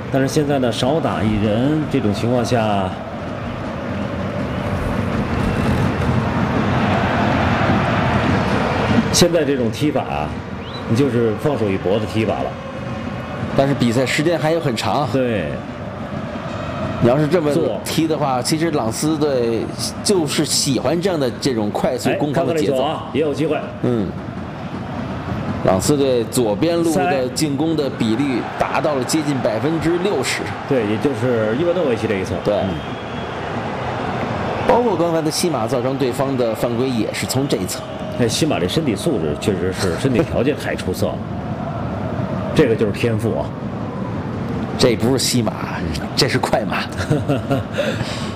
但是现在呢，少打一人这种情况下，现在这种踢法啊，你就是放手一搏的踢法了。 但是比赛时间还有很长。 对， 你要是这么踢的话，其实朗斯队就是喜欢这种快速攻防的节奏啊，也有机会。 朗斯队左边路的进攻的比率达到了接近60%。 对，也就是伊万诺维奇这一侧。 对。包括刚才的西马造成对方的犯规也是从这一侧。 西马这身体素质确实是身体条件太出色了。这个就是天赋啊！ 这不是西马，这是快马。